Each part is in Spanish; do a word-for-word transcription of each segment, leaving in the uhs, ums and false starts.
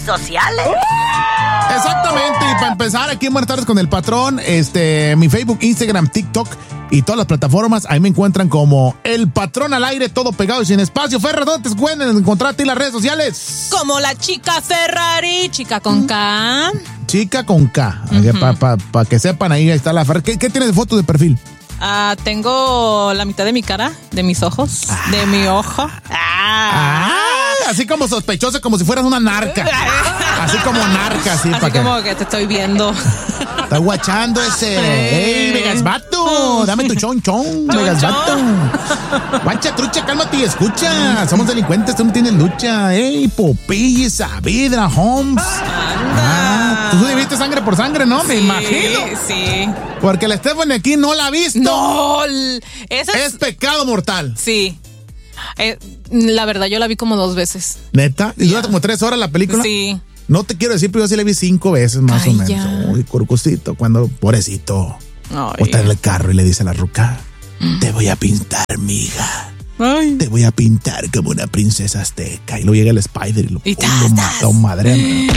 sociales. Exactamente, y para empezar aquí en Buenas Tardes con el Patrón, este, mi Facebook, Instagram, TikTok y todas las plataformas, ahí me encuentran como El Patrón al aire, todo pegado y sin espacio. Ferra, ¿dónde te pueden encontrar a ti en las redes sociales? Como la chica Ferrari, chica con K. Chica con K, uh-huh. para pa, pa que sepan, ahí está la Ferra. ¿Qué, qué tienes de foto de perfil? Uh, tengo la mitad de mi cara, de mis ojos, ah. de mi ojo. Ah. Ah, así como sospechosa, como si fueras una narca. Así como narca, así. Así como que... que te estoy viendo. Está guachando ese. ¡Ey, Vegas Vato! Dame tu chon chon, Vegas Vato. Guacha, trucha, cálmate y escucha. Somos delincuentes, tú no tienes lucha. ¡Ey, Popeye, Saavedra, Holmes! Anda. Ah, tú viste Sangre por Sangre, ¿no? Sí, me imagino. Sí. Porque la Stephanie aquí no la ha visto. No, esa es... es pecado mortal. Sí. Eh, la verdad, yo la vi como dos veces. ¿Neta? ¿Y dura como tres horas la película? Sí. No te quiero decir, pero yo sí la vi cinco veces más Ay, o menos. ya. Uy, curcosito, cuando, pobrecito, o está en el carro y le dice a la ruca, mm. te voy a pintar, mija. Ay. Te voy a pintar como una princesa azteca. Y luego llega el Spider y lo, y lo mata un madre.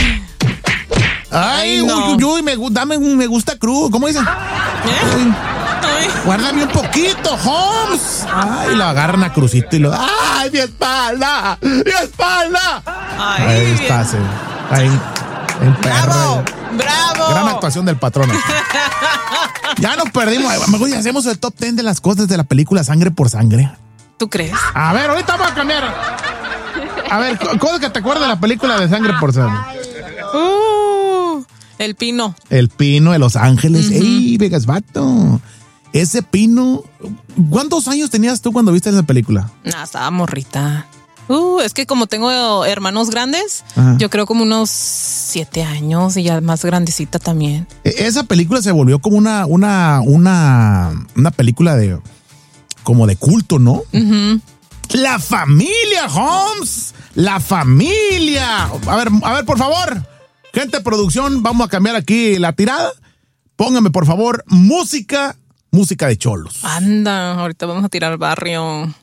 Ay, Ay no. uy, uy, uy, me, dame un me gusta crudo. ¿Cómo dice? ¿Eh? Uy. Ay. Guárdame un poquito, Holmes. Ay, lo agarran a Crucito y lo... ¡Ay, mi espalda! ¡Mi espalda! Ay, ahí está, sí. Ahí. El perro. ¡Bravo! ¡Bravo! Gran actuación del patrón. Ya nos perdimos. Mejor ya hacemos el top ten de las cosas de la película Sangre por Sangre. ¿Tú crees? A ver, ahorita vamos a cambiar. A ver, cosas que te acuerdas de la película de Sangre por Sangre. Uh, el pino. El pino de Los Ángeles. Uh-huh. ¡Ey, Vegas Vato! Ese pino. ¿Cuántos años tenías tú cuando viste esa película? No, estaba morrita. Uh, es que como tengo hermanos grandes, ajá, yo creo como unos siete años y ya más grandecita también. Esa película se volvió como una, una, una, una película de, como de culto, ¿no? Uh-huh. La familia, Holmes. La familia. A ver, a ver, por favor. Gente de producción, vamos a cambiar aquí la tirada. Póngame, por favor, música, música de cholos. Anda, ahorita vamos a tirar barrio.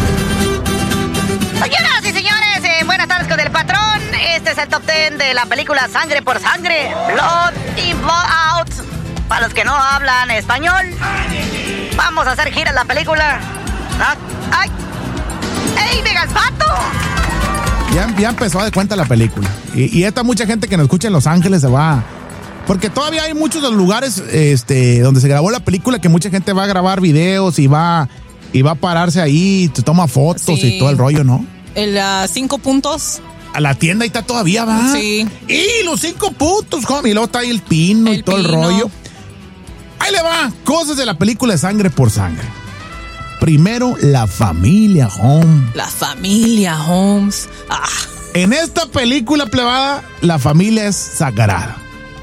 Señoras y señores, eh, buenas tardes con el patrón. Este es el top ten de la película Sangre por Sangre, Blood in, Blood Out. Para los que no hablan español, vamos a hacer gira en la película. ¡Ay! ¡Ey, Vegas Vato! Ya, ya empezó a dar cuenta la película. Y, y esta mucha gente que nos escucha en Los Ángeles se va... Porque todavía hay muchos de los lugares este, donde se grabó la película que mucha gente va a grabar videos y va... Y va a pararse ahí, te toma fotos, sí, y todo el rollo, ¿no? El uh, cinco puntos. A la tienda ahí está todavía, va. Sí. Y los cinco puntos, homie. Y luego está ahí el pino el y todo pino. El rollo. Ahí le va. Cosas de la película de Sangre por Sangre. Primero, la familia Holmes. La familia Holmes. Ah. En esta película, plebada, la familia es sagrada.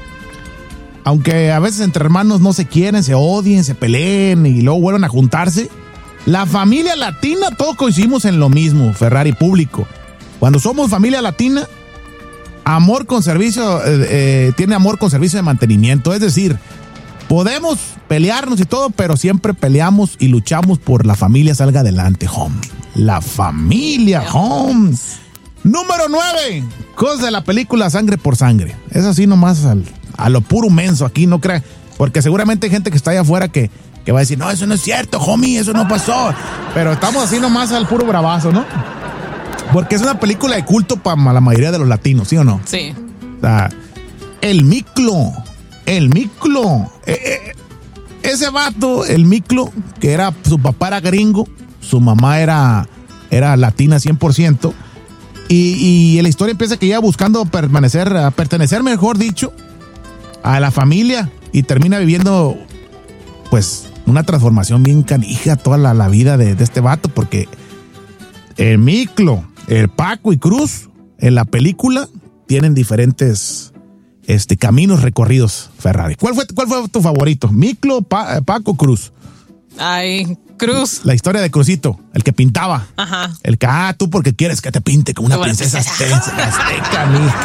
Aunque a veces entre hermanos no se quieren, se odien, se peleen y luego vuelven a juntarse. La familia latina, todos coincidimos en lo mismo, Ferrari público. Cuando somos familia latina, amor con servicio, eh, eh, tiene amor con servicio de mantenimiento. Es decir, podemos pelearnos y todo, pero siempre peleamos y luchamos por la familia salga adelante, Holmes. La familia Holmes. Número nueve, cosas de la película Sangre por Sangre. Es así nomás al, a lo puro menso aquí, no creas. Porque seguramente hay gente que está allá afuera que... que va a decir, no, eso no es cierto, homie, eso no pasó. Pero estamos así nomás al puro bravazo, ¿no? Porque es una película de culto para la mayoría de los latinos, ¿sí o no? Sí. O sea, el Miclo, el Miclo, eh, eh, ese vato, el Miclo, que era, su papá era gringo, su mamá era, era latina cien por ciento, y, y la historia empieza que ella buscando permanecer, pertenecer, mejor dicho, a la familia, y termina viviendo, pues, una transformación bien canija toda la, la vida de, de este vato, porque el Miclo, el Paco y Cruz en la película tienen diferentes este, caminos recorridos, Ferrari. ¿Cuál fue, cuál fue tu favorito? ¿Miclo, pa, Paco, Cruz? Ay, Cruz. La historia de Cruzito, el que pintaba. Ajá. El que, ah, tú porque quieres que te pinte como una bueno, princesa azteca,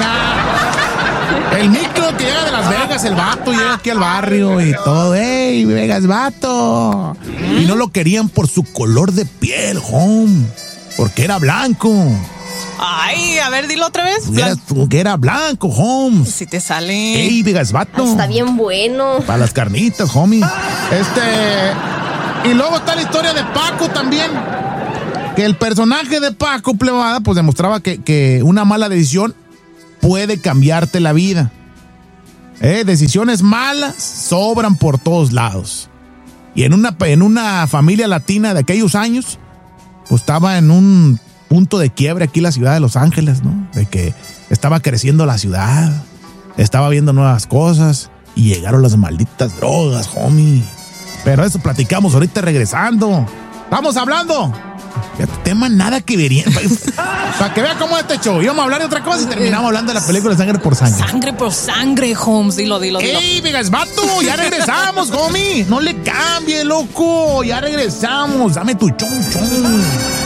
mija. El Miclo que llega de Las Vegas, el vato llega aquí al barrio y todo. ¡Ey, Vegas, vato! ¿Mm? Y no lo querían por su color de piel, home. Porque era blanco. Ay, a ver, dilo otra vez. Era, que era blanco, Holmes. Si te sale. Ey, digas, vato. Ay, está bien bueno. Para las carnitas, homie. Este. Y luego está la historia de Paco también. Que el personaje de Paco Plebada, pues demostraba que, que una mala decisión puede cambiarte la vida. Eh, decisiones malas sobran por todos lados. Y en una, en una familia latina de aquellos años, pues estaba en un punto de quiebre aquí en la ciudad de Los Ángeles, ¿no? De que estaba creciendo la ciudad, estaba viendo nuevas cosas y llegaron las malditas drogas, homie. Pero eso platicamos ahorita regresando. Estamos hablando. Ya tu tema nada que vería. Para que vea cómo es este show. Íbamos a hablar de otra cosa y terminamos hablando de la película Sangre por Sangre. Sangre por Sangre, Holmes. Dilo, dilo, dilo. ¡Ey, Vegas vato! Ya regresamos, homie. No le cambie, loco. Ya regresamos. Dame tu chon chon.